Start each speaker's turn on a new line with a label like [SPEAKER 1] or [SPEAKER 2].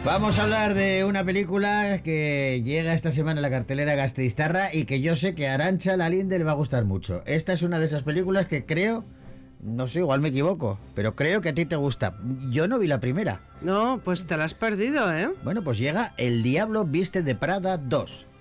[SPEAKER 1] Vamos a hablar de una película que llega esta semana a la cartelera Gasteiztarra y que yo sé que a Arantxa Lalinde le va a gustar mucho. Esta es una de esas películas que creo, no sé, igual me equivoco, pero creo que a ti te gusta. Yo no vi la primera.
[SPEAKER 2] No, pues te la has perdido, ¿eh?
[SPEAKER 1] Bueno, pues llega El Diablo Viste de Prada 2.